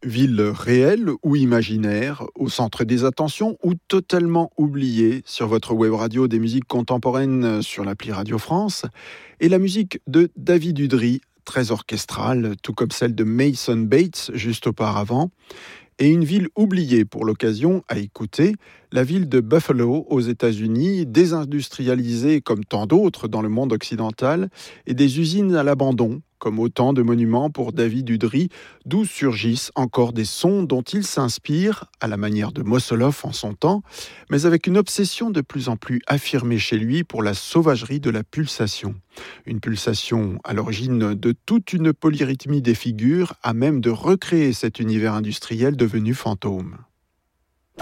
Ville réelle ou imaginaire, au centre des attentions ou totalement oubliée sur votre web radio des musiques contemporaines sur l'appli Radio France, et la musique de David Udry, très orchestrale, tout comme celle de Mason Bates juste auparavant, et une ville oubliée pour l'occasion à écouter, la ville de Buffalo aux États-Unis, désindustrialisée comme tant d'autres dans le monde occidental, et des usines à l'abandon, comme autant de monuments pour David Udry, d'où surgissent encore des sons dont il s'inspire, à la manière de Mosolov en son temps, mais avec une obsession de plus en plus affirmée chez lui pour la sauvagerie de la pulsation. Une pulsation à l'origine de toute une polyrythmie des figures à même de recréer cet univers industriel devenu fantôme.